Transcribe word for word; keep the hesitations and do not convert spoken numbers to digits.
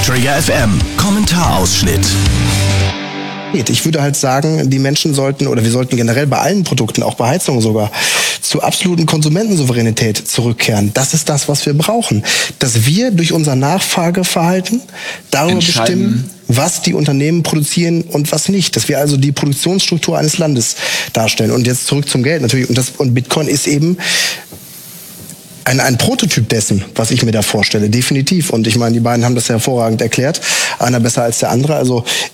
Trigger F M, Kommentarausschnitt. Ich würde halt sagen, die Menschen sollten, oder wir sollten generell bei allen Produkten, auch bei Heizungen sogar, zur absoluten Konsumentensouveränität zurückkehren. Das ist das, was wir brauchen. Dass wir durch unser Nachfrageverhalten darüber bestimmen, was die Unternehmen produzieren und was nicht. Dass wir also die Produktionsstruktur eines Landes darstellen. Und jetzt zurück zum Geld natürlich. Und, das, und Bitcoin ist eben Ein, ein Prototyp dessen, was ich mir da vorstelle, definitiv. Und ich meine, die beiden haben das ja hervorragend erklärt. Einer besser als der andere. Also